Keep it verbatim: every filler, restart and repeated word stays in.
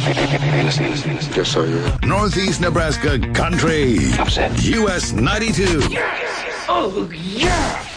Yes, I am. Northeast Nebraska Country. Upset. U S ninety-two. Yes. Oh, yeah.